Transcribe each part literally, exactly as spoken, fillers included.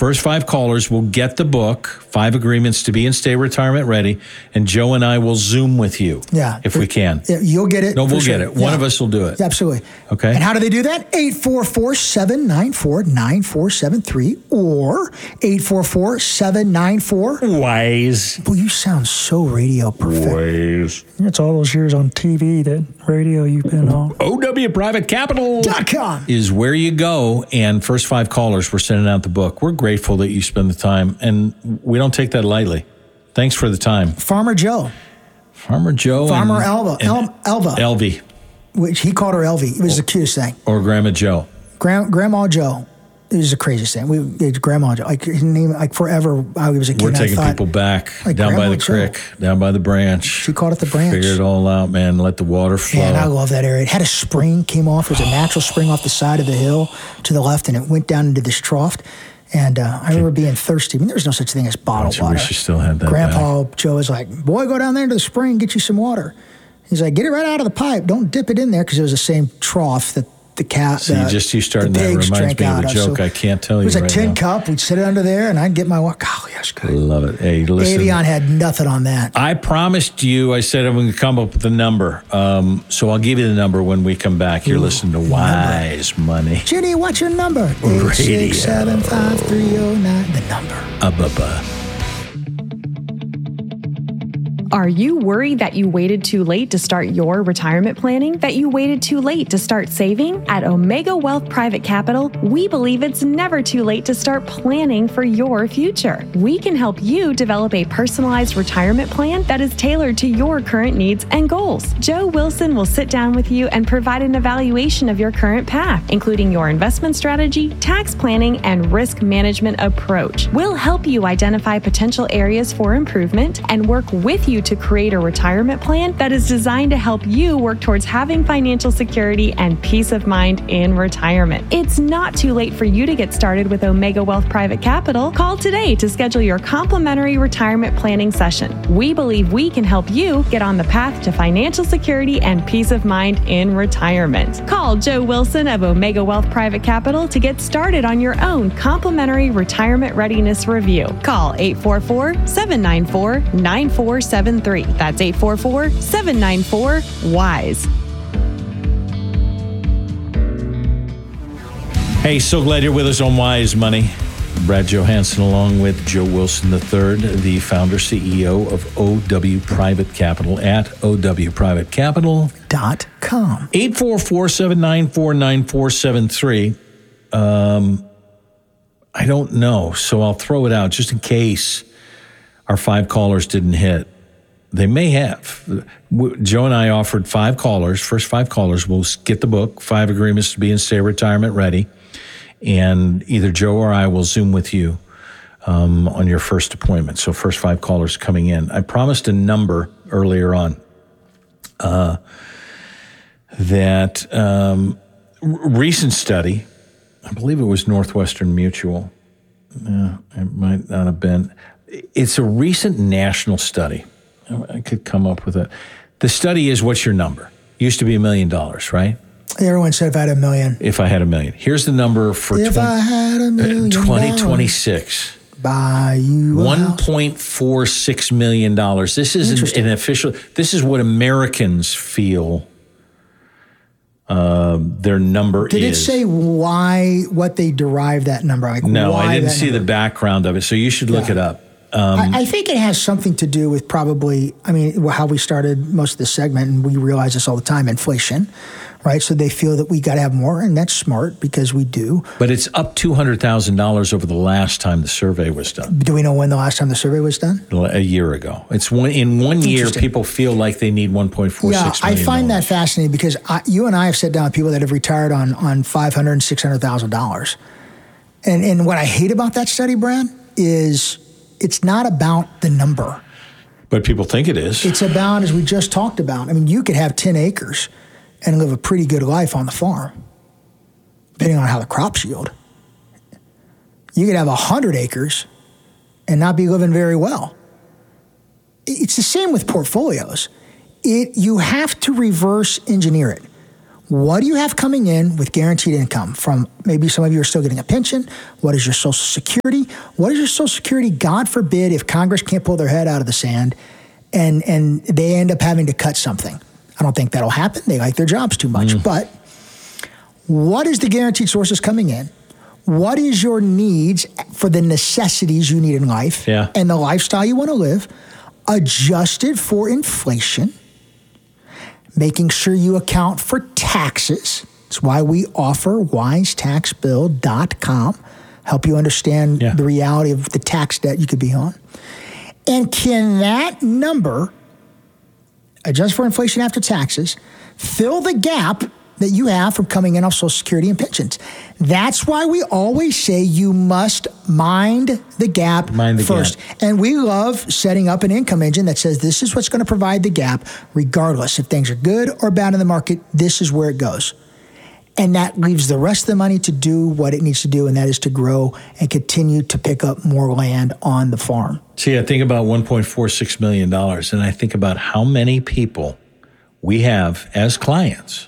First five callers will get the book, Five Agreements to Be and Stay Retirement Ready, and Joe and I will Zoom with you yeah, if we can. Yeah, you'll get it. No, we'll sure. get it. One yeah. of us will do it. Yeah, absolutely. Okay. And how do they do that? eight four four, seven nine four, nine four seven three or eight four four, seven nine four. Wise. Well, you sound so radio perfect. Wise. It's all those years on T V, that radio you've been on. O W Private Capital dot com is where you go. And first five callers, we're sending out the book. We're grateful that you spend the time, and we don't take that lightly. Thanks for the time. Farmer Joe. Farmer Joe. Farmer and, Elva. and El- Elva. Elvie. Which he called her Elvie. It was the cutest thing. Or Grandma Joe. Grand, Grandma Joe. It was the craziest thing. We it's Grandma Joe. Like his name, like forever. I was a kid. We're taking I thought, people back like down Grandma by the Joe. creek, down by the branch. She called it the branch. Figured it all out, man. Let the water flow. Man, I love that area. It had a spring came off. It was a natural spring off the side of the hill to the left, and it went down into this trough. And uh, I remember being thirsty. I mean, there was no such thing as bottled I water. wish you still had that. Grandpa back. Joe was like, "Boy, go down there to the spring, get you some water." He's like, "Get it right out of the pipe. Don't dip it in there," because it was the same trough that the cat. See, uh, just you starting the that pigs reminds drank me of out a of. joke So I can't tell it you was a right tin now. cup. We'd sit it under there, and I'd get my water. Oh, yes, good. Love it. Hey, listen. Avion had nothing on that. I promised you, I said I'm going to come up with a number. Um, so I'll give you the number when we come back. You're Ooh, listening to Wise Money. Jenny, what's your number? eight six seven five three oh nine. The number. Uh-buh-buh. Are you worried that you waited too late to start your retirement planning? That you waited too late to start saving? At Omega Wealth Private Capital, we believe it's never too late to start planning for your future. We can help you develop a personalized retirement plan that is tailored to your current needs and goals. Joe Wilson will sit down with you and provide an evaluation of your current path, including your investment strategy, tax planning, and risk management approach. We'll help you identify potential areas for improvement and work with you to create a retirement plan that is designed to help you work towards having financial security and peace of mind in retirement. It's not too late for you to get started with Omega Wealth Private Capital. Call today to schedule your complimentary retirement planning session. We believe we can help you get on the path to financial security and peace of mind in retirement. Call Joe Wilson of Omega Wealth Private Capital to get started on your own complimentary retirement readiness review. Call eight four four, seven nine four, nine four seven three. That's eight four four, seven nine four, WISE. Hey, so glad you're with us on Wise Money. Brad Johansson along with Joe Wilson the third, the founder, C E O of O W Private Capital at O W Private Capital Dot com. eight four four, seven nine four, nine four seven three. Um, I don't know, so I'll throw it out just in case our five callers didn't hit. They may have. Joe and I offered five callers. First five callers will get the book, Five Agreements to Be and Stay Retirement Ready. And either Joe or I will Zoom with you um, on your first appointment. So first five callers coming in. I promised a number earlier on uh, that um, recent study, I believe it was Northwestern Mutual. Uh, it might not have been. It's a recent national study. I could come up with it. The study is, what's your number? Used to be a million dollars, right? Everyone said if I had a million. If I had a million. Here's the number for if tw- I had a million twenty twenty-six. Buy you a one house. point four six million dollars. This is an, an official, this is what Americans feel uh, their number Did is. it say why, what they derived that number? Like No, why I didn't that see number? the background of it, so you should look Yeah. it up. Um, I, I think it has something to do with probably, I mean, how we started most of the segment, and we realize this all the time, inflation, right? So they feel that we got to have more, and that's smart because we do. But it's up two hundred thousand dollars over the last time the survey was done. Do we know when the last time the survey was done? A year ago. It's one in one year, Interesting. people feel like they need one point four six Yeah, I million. find that fascinating because I, you and I have sat down with people that have retired on on five hundred thousand dollars and six hundred thousand dollars. And, and what I hate about that study, Brad, is it's not about the number. But people think it is. It's about, as we just talked about, I mean, you could have ten acres and live a pretty good life on the farm, depending on how the crops yield. You could have one hundred acres and not be living very well. It's the same with portfolios. It, you have to reverse engineer it. What do you have coming in with guaranteed income from maybe some of you are still getting a pension? What is your Social Security? What is your Social Security? God forbid if Congress can't pull their head out of the sand and, and they end up having to cut something. I don't think that'll happen. They like their jobs too much. Mm. But what is the guaranteed sources coming in? What is your needs for the necessities you need in life yeah. and the lifestyle you want to live, adjusted for inflation? Making sure you account for taxes. That's why we offer wise tax bill dot com. Help you understand yeah. the reality of the tax debt you could be on. And can that number, adjust for inflation after taxes, fill the gap that you have from coming in off Social Security and pensions? That's why we always say you must mind the gap mind the first. Gap. And we love setting up an income engine that says this is what's going to provide the gap, regardless if things are good or bad in the market. This is where it goes. And that leaves the rest of the money to do what it needs to do, and that is to grow and continue to pick up more land on the farm. See, I think about one point four six million dollars, and I think about how many people we have as clients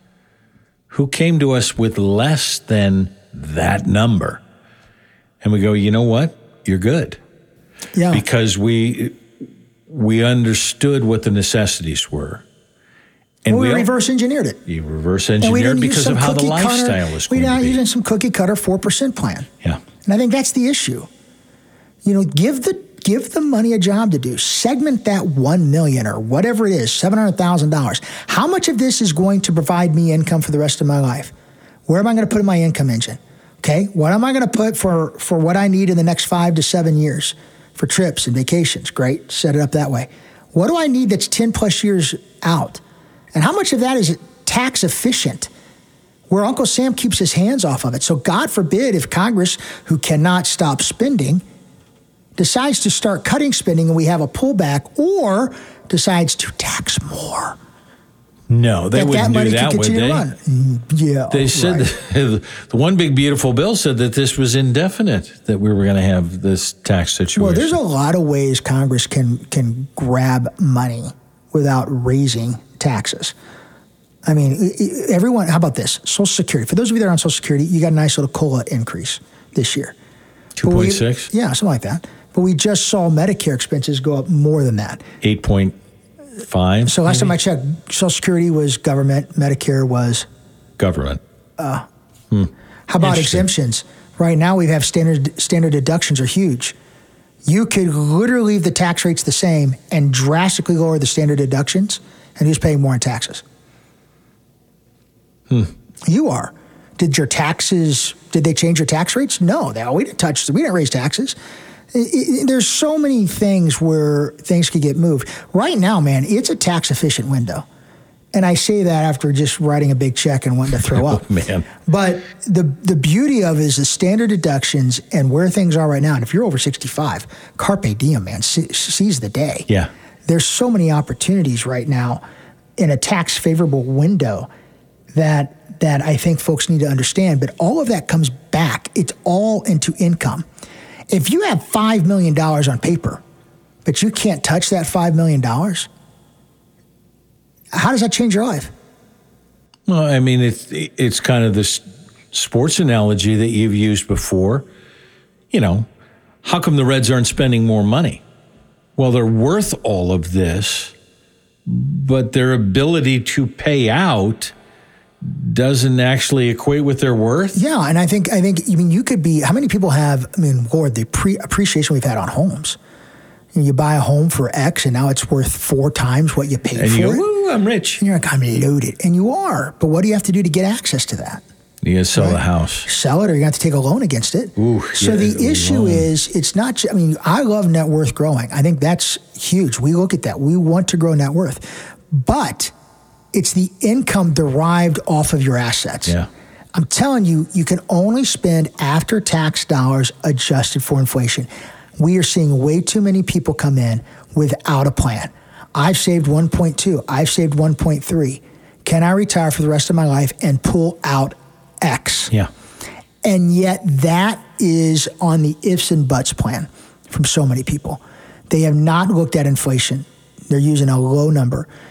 who came to us with less than that number. And we go, you know what? You're good. Yeah. Because we we understood what the necessities were. And well, we, we reverse engineered it. You reverse engineered because of how the lifestyle cutter, was going we're not to be. using some cookie cutter four percent plan. Yeah. And I think that's the issue. You know, give the give the money a job to do. Segment that one million dollars or whatever it is, seven hundred thousand dollars. How much of this is going to provide me income for the rest of my life? Where am I going to put in my income engine? Okay, what am I going to put for, for what I need in the next five to seven years for trips and vacations? Great, set it up that way. What do I need that's ten plus years out? And how much of that is tax efficient, where Uncle Sam keeps his hands off of it? So God forbid if Congress, who cannot stop spending, decides to start cutting spending and we have a pullback, or decides to tax more. No, they that wouldn't that do that, would they? Run. Yeah, they said right. that, the one big beautiful bill said that this was indefinite, that we were going to have this tax situation. Well, there's a lot of ways Congress can can grab money without raising taxes. I mean, everyone, how about this? Social Security. For those of you that are on Social Security, you got a nice little COLA increase this year. two point six? Yeah, something like that. But we just saw Medicare expenses go up more than that. eight point five? So last maybe? time I checked, Social Security was government, Medicare was? Government. Uh, hmm. How about exemptions? Right now we have standard standard deductions are huge. You could literally leave the tax rates the same and drastically lower the standard deductions, and who's paying more in taxes? Hmm. You are. Did your taxes, did they change your tax rates? No, they, we didn't touch, we didn't raise taxes. It, it, there's so many things where things could get moved. Right now, man, it's a tax efficient window. And I say that after just writing a big check and wanting to throw up. Oh, man. But the the beauty of it is the standard deductions and where things are right now. And if you're over sixty-five, carpe diem, man, se- seize the day. Yeah. There's so many opportunities right now in a tax favorable window that that I think folks need to understand. But all of that comes back. It's all into income. If you have five million dollars on paper, but you can't touch that five million dollars, how does that change your life? Well, I mean, it's, it's kind of this sports analogy that you've used before. You know, how come the Reds aren't spending more money? Well, they're worth all of this, but their ability to pay out doesn't actually equate with their worth. Yeah, and I think I think I mean you could be. How many people have? I mean, Lord, the pre- appreciation we've had on homes. You buy a home for X, and now it's worth four times what you paid and for you go, it. Woo, I'm rich. And you're like, I'm loaded, and you are. But what do you have to do to get access to that? You gotta sell right? the house. Sell it, or you have to take a loan against it. Ooh, so yeah, the issue loan. is, it's not. ju- I mean, I love net worth growing. I think that's huge. We look at that. We want to grow net worth, but it's the income derived off of your assets. Yeah. I'm telling you, you can only spend after tax dollars adjusted for inflation. We are seeing way too many people come in without a plan. I've saved one point two. I've saved one point three. Can I retire for the rest of my life and pull out X? Yeah. And yet that is on the ifs and buts plan from so many people. They have not looked at inflation. They're using a low number.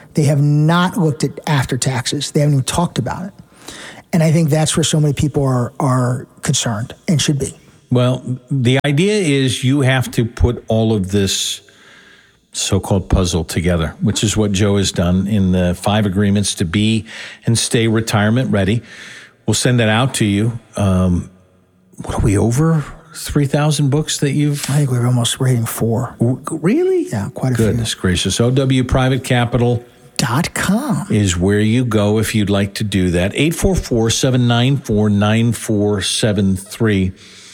They have not looked at after taxes. They haven't even talked about it. And I think that's where so many people are are concerned and should be. Well, the idea is you have to put all of this so-called puzzle together, which is what Joe has done in the five agreements to be and stay retirement ready. We'll send that out to you. Um, what are we, over three thousand books that you've... I think we're almost rating four. Really? Yeah, quite a Goodness few. gracious. O W Private Capital Dot com is where you go if you'd like to do that. eight four four, seven nine four, nine four seven three.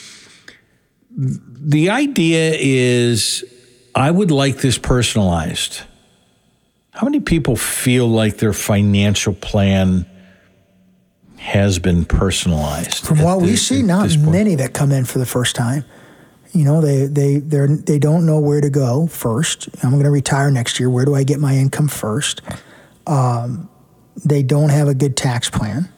The idea is I would like this personalized. How many people feel like their financial plan has been personalized? From what the, we see, not many that come in for the first time. You know, they they they they don't know where to go first. I'm going to retire next year. Where do I get my income first? Um, they don't have a good tax plan.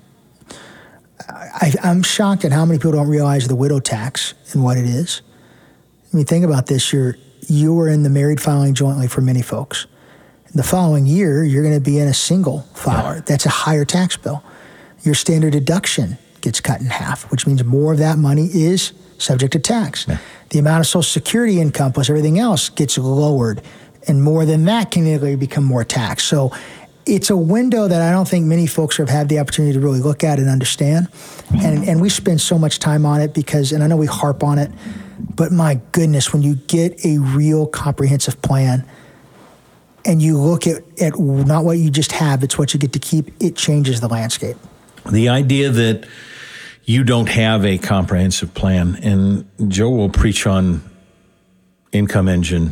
I, I'm shocked at how many people don't realize the widow tax and what it is. I mean, think about this. You're you were in the married filing jointly for many folks. The following year, you're going to be in a single filer. Yeah. That's a higher tax bill. Your standard deduction gets cut in half, which means more of that money is subject to tax. Yeah. The amount of Social Security income plus everything else gets lowered, and more than that can immediately become more tax. So it's a window that I don't think many folks have had the opportunity to really look at and understand. And and we spend so much time on it because, and I know we harp on it, but my goodness, when you get a real comprehensive plan and you look at, at not what you just have, it's what you get to keep, it changes the landscape. The idea that you don't have a comprehensive plan, and Joe will preach on income engine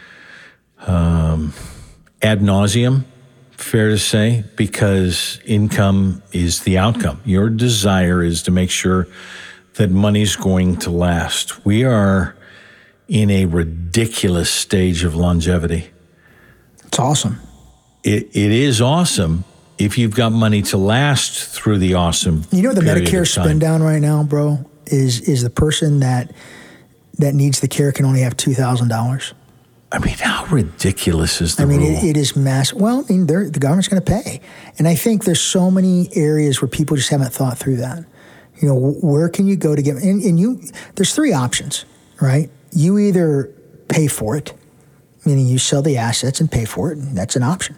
um, ad nauseum, fair to say, because income is the outcome. Your desire is to make sure that money's going to last. We are in a ridiculous stage of longevity. It's awesome. It, it is awesome if you've got money to last through the awesome. You know, the Medicare spin down right now, bro, is is the person that that needs the care can only have two thousand dollars. I mean, how ridiculous is the I mean, rule? It, it is massive. Well, I mean, the government's going to pay. And I think there's so many areas where people just haven't thought through that. You know, where can you go to get, and, and you, there's three options, right? You either pay for it, meaning you sell the assets and pay for it, and that's an option.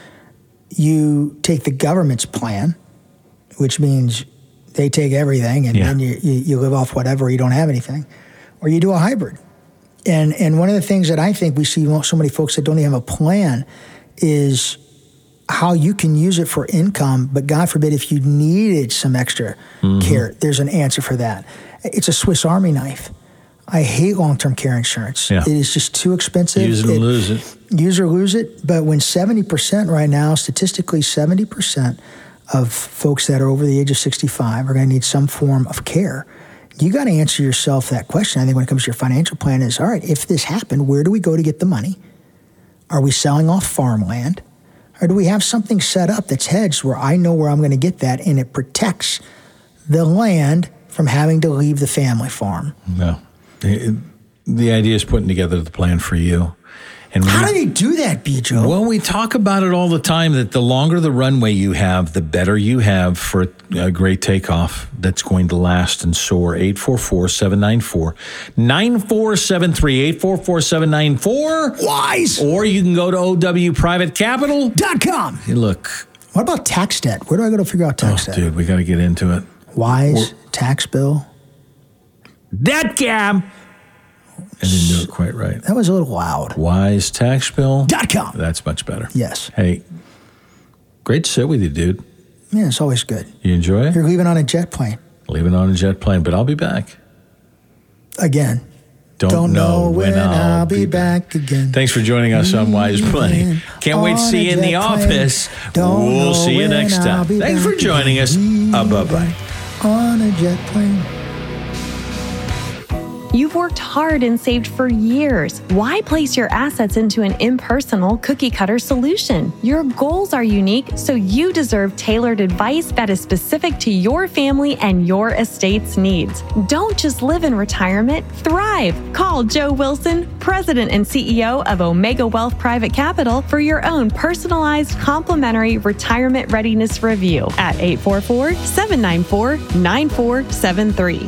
You take the government's plan, which means they take everything and yeah. then you, you, you live off whatever, you don't have anything. Or you do a hybrid. And and one of the things that I think we see so many folks that don't even have a plan is how you can use it for income, but God forbid if you needed some extra mm-hmm. care, there's an answer for that. It's a Swiss Army knife. I hate long-term care insurance. Yeah. It is just too expensive. Use it or lose it. Use or lose it. But when seventy percent right now, statistically seventy percent of folks that are over the age of sixty-five are going to need some form of care, you got to answer yourself that question. I think when it comes to your financial plan is, all right, if this happened, where do we go to get the money? Are we selling off farmland? Or do we have something set up that's hedged where I know where I'm going to get that and it protects the land from having to leave the family farm? No. The, the idea is putting together the plan for you. And How we, do they do that, B. Joe? Well, we talk about it all the time that the longer the runway you have, the better you have for a great takeoff that's going to last and soar. eight four four, seven nine four, nine four seven three, eight four four, seven nine four. Wise! Or you can go to O W Private Capital dot com. Hey, look. What about tax debt? Where do I go to figure out tax oh, debt? Dude, we got to get into it. Wise, or, tax bill. Debt cam. I didn't do it quite right. That was a little loud. Wise Tax Bill dot com. That's much better. Yes. Hey, great to sit with you, dude. Yeah, it's always good. You enjoy it? You're leaving on a jet plane. Leaving on a jet plane, but I'll be back. Again. Don't, Don't know, know when, when I'll, I'll be back, back again. Thanks for joining us on Wise Plane. Can't wait to see you in the office. Don't we'll see you next time. Thanks for joining us. Uh, bye-bye. On a jet plane. You've worked hard and saved for years. Why place your assets into an impersonal, cookie-cutter solution? Your goals are unique, so you deserve tailored advice that is specific to your family and your estate's needs. Don't just live in retirement, thrive. Call Joe Wilson, President and C E O of Omega Wealth Private Capital, for your own personalized complimentary retirement readiness review at eight four four, seven nine four, nine four seven three.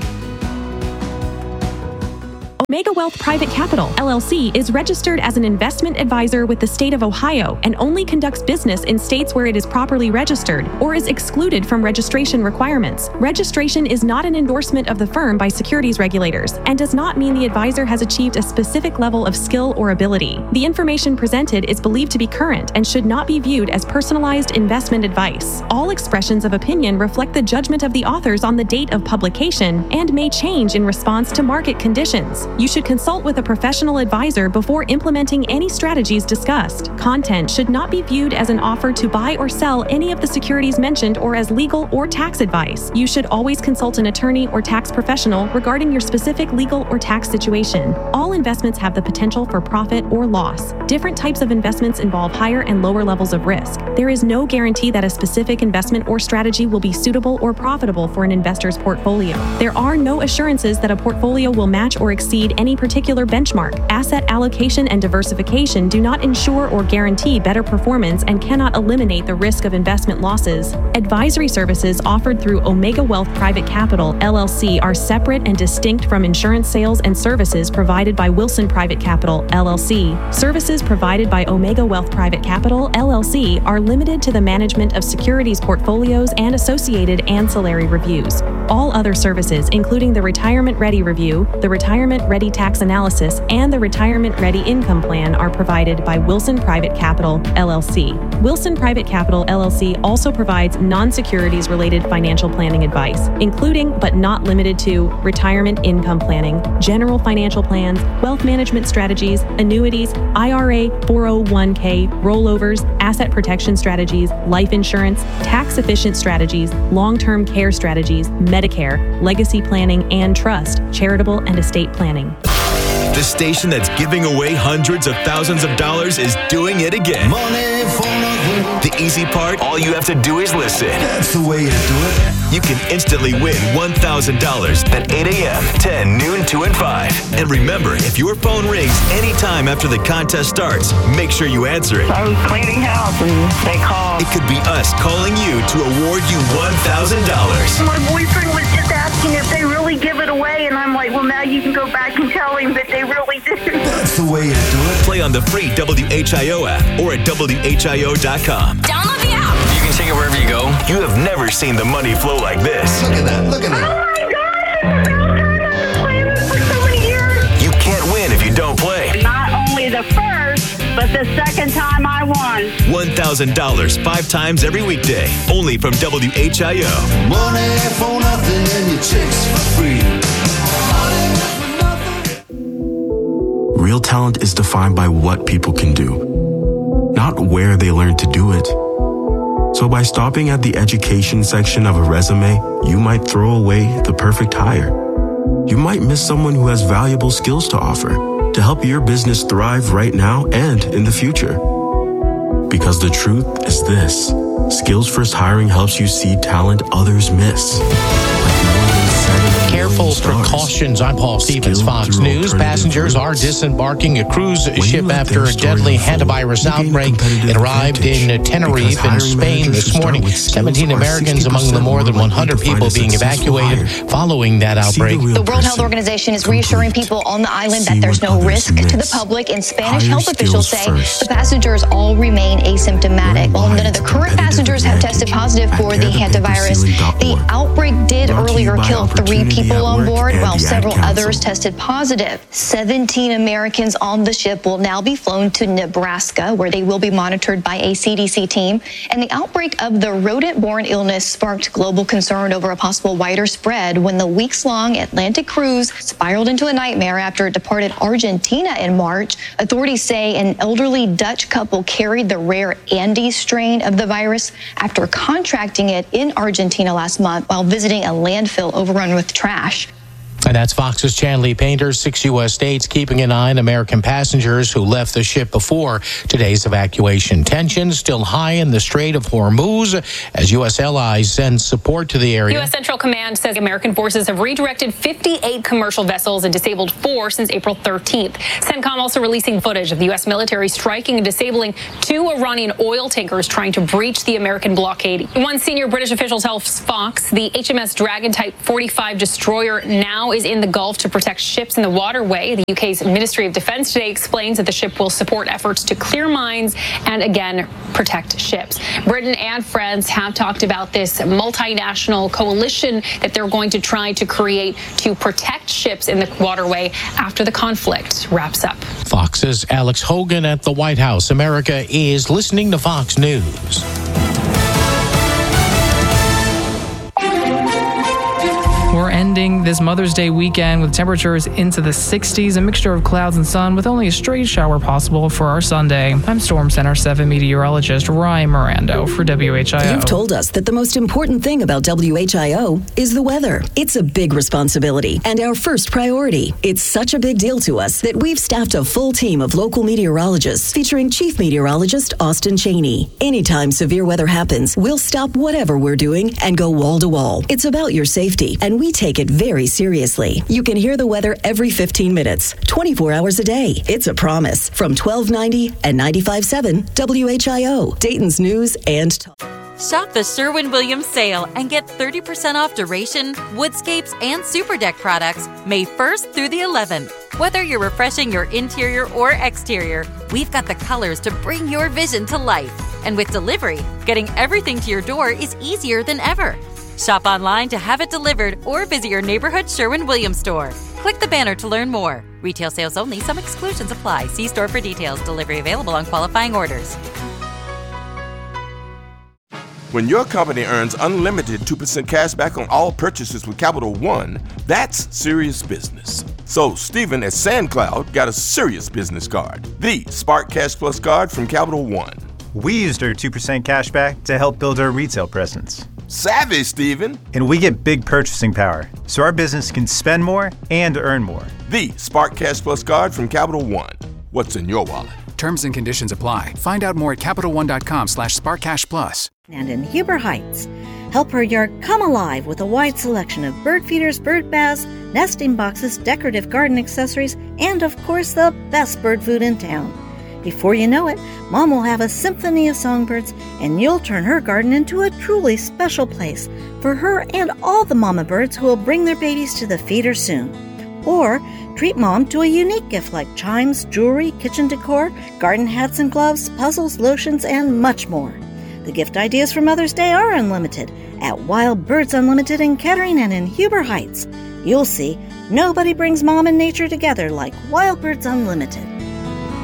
Omega Wealth Private Capital, L L C, is registered as an investment advisor with the state of Ohio and only conducts business in states where it is properly registered or is excluded from registration requirements. Registration is not an endorsement of the firm by securities regulators and does not mean the advisor has achieved a specific level of skill or ability. The information presented is believed to be current and should not be viewed as personalized investment advice. All expressions of opinion reflect the judgment of the authors on the date of publication and may change in response to market conditions. You should consult with a professional advisor before implementing any strategies discussed. Content should not be viewed as an offer to buy or sell any of the securities mentioned or as legal or tax advice. You should always consult an attorney or tax professional regarding your specific legal or tax situation. All investments have the potential for profit or loss. Different types of investments involve higher and lower levels of risk. There is no guarantee that a specific investment or strategy will be suitable or profitable for an investor's portfolio. There are no assurances that a portfolio will match or exceed any particular benchmark. Asset allocation and diversification do not ensure or guarantee better performance and cannot eliminate the risk of investment losses. Advisory services offered through Omega Wealth Private Capital, L L C, are separate and distinct from insurance sales and services provided by Wilson Private Capital, L L C. Services provided by Omega Wealth Private Capital, L L C, are limited to the management of securities portfolios and associated ancillary reviews. All other services, including the Retirement Ready Review, the Retirement Ready Tax Analysis, and the Retirement Ready Income Plan, are provided by Wilson Private Capital, L L C. Wilson Private Capital, L L C also provides non-securities related financial planning advice, including but not limited to retirement income planning, general financial plans, wealth management strategies, annuities, I R A, four oh one k, rollovers, asset protection strategies, life insurance, tax-efficient strategies, long-term care strategies, Medicare, legacy planning and trust, charitable and estate planning. The station that's giving away hundreds of thousands of dollars is doing it again. Money for nothing. The easy part, all you have to do is listen. That's the way to do it. You can instantly win one thousand dollars at eight a.m., ten, noon, two, and five. And remember, if your phone rings anytime after the contest starts, make sure you answer it. I was cleaning house and they called. It could be us calling you to award you one thousand dollars. My boyfriend was just asking if they really give it away, and I'm like, well, now you can go back and tell him that they really didn't. That's the way to do it. Play on the free W H I O app or at W H I O dot com. Download the app. You can take it wherever you go. You have never seen the money flow like this. Look at that. Look at Oh that. my God! It's the best time I've been playing this for so many years. You can't win if you don't play. Not only the first, but the second time I won. one thousand dollars five times every weekday. Only from W H I O. Money for nothing and your chicks for free. Money for nothing. Real talent is defined by what people can do, not where they learn to do it. So by stopping at the education section of a resume, you might throw away the perfect hire. You might miss someone who has valuable skills to offer to help your business thrive right now and in the future. Because the truth is this: Skills First Hiring helps you see talent others miss. Careful precautions. I'm Paul Stevens, Fox News. Passengers are disembarking a cruise ship after a deadly hantavirus outbreak. It arrived in Tenerife in Spain this morning. seventeen Americans among the more than one hundred people being evacuated following that outbreak. The World Health Organization is reassuring people on the island that there's no risk to the public, and Spanish health officials say the passengers all remain asymptomatic. While none of the current passengers have tested positive for the hantavirus, the outbreak did earlier kill three people on board, while several others tested positive. seventeen Americans on the ship will now be flown to Nebraska, where they will be monitored by a C D C team. And the outbreak of the rodent-borne illness sparked global concern over a possible wider spread when the weeks-long Atlantic cruise spiraled into a nightmare after it departed Argentina in March. Authorities say an elderly Dutch couple carried the rare Andes strain of the virus after contracting it in Argentina last month while visiting a landfill overrun with trash. And that's Fox's Chanley Painter. Six U S states keeping an eye on American passengers who left the ship before today's evacuation. Tensions still high in the Strait of Hormuz as U S allies send support to the area. U S Central Command says American forces have redirected fifty-eight commercial vessels and disabled four since April thirteenth. CENTCOM also releasing footage of the U S military striking and disabling two Iranian oil tankers trying to breach the American blockade. One senior British official tells Fox the H M S Dragon Type forty-five destroyer now is in the Gulf to protect ships in the waterway. The U K's Ministry of Defense today explains that the ship will support efforts to clear mines and again protect ships. Britain and France have talked about this multinational coalition that they're going to try to create to protect ships in the waterway after the conflict wraps up. Fox's Alex Hogan at the White House. America is listening to Fox News. We're ending this Mother's Day weekend with temperatures into the sixties, a mixture of clouds and sun with only a stray shower possible for our Sunday. I'm Storm Center seven meteorologist Ryan Mirando for W H I O. You've told us that the most important thing about W H I O is the weather. It's a big responsibility and our first priority. It's such a big deal to us that we've staffed a full team of local meteorologists featuring Chief Meteorologist Austin Cheney. Anytime severe weather happens, we'll stop whatever we're doing and go wall to wall. It's about your safety, and we take it very seriously. You can hear the weather every fifteen minutes, twenty-four hours a day. It's a promise from twelve ninety and ninety-five point seven W H I O, Dayton's News and Talk. Shop the Sherwin-Williams sale and get thirty percent off Duration, Woodscapes, and Super Deck products May first through the eleventh. Whether you're refreshing your interior or exterior, we've got the colors to bring your vision to life. And with delivery, getting everything to your door is easier than ever. Shop online to have it delivered or visit your neighborhood Sherwin-Williams store. Click the banner to learn more. Retail sales only. Some exclusions apply. See store for details. Delivery available on qualifying orders. When your company earns unlimited two percent cash back on all purchases with Capital One, that's serious business. So Stephen at SandCloud got a serious business card, the Spark Cash Plus card from Capital One. We used our two percent cash back to help build our retail presence. Savvy, Stephen. And we get big purchasing power, so our business can spend more and earn more. The Spark Cash Plus card from Capital One. What's in your wallet? Terms and conditions apply. Find out more at CapitalOne.com slash SparkCashPlus. And in Huber Heights, help her yard come alive with a wide selection of bird feeders, bird baths, nesting boxes, decorative garden accessories, and of course the best bird food in town. Before you know it, Mom will have a symphony of songbirds, and you'll turn her garden into a truly special place for her and all the mama birds who will bring their babies to the feeder soon. Or treat Mom to a unique gift like chimes, jewelry, kitchen decor, garden hats and gloves, puzzles, lotions, and much more. The gift ideas for Mother's Day are unlimited at Wild Birds Unlimited in Kettering and in Huber Heights. You'll see, nobody brings Mom and nature together like Wild Birds Unlimited.